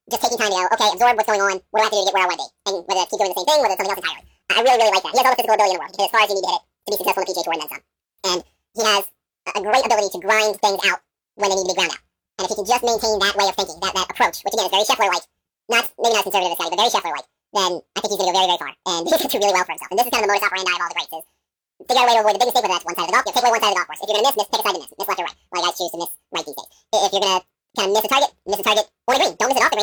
just taking time to go, okay, absorb what's going on, what do I have to do to get where I want to be? And whether keep doing the same thing, whether it's something else entirely. I really, really like that. He has all the physical ability in the world. He can hit as far as you need to hit it to be successful in the PGA Tour and then some. And he has a great ability to grind things out when they need to be ground out. And if he can just maintain that way of thinking, that approach, which again is very Scheffler-like, maybe not as conservative as Scotty, but very Scheffler-like, then I think he's going to go very, very far. And he's going to do really well for himself. And this is kind of the modus operandi of all the greats, is figure out a way to avoid the big mistake, whether that's one side of the golf. Take away one side of the golf course. If you're going to miss, pick a side to miss. Miss left or right. A lot of guys choose to miss right these days. If you're going to kind of miss a target on a green. Don't miss it off the green.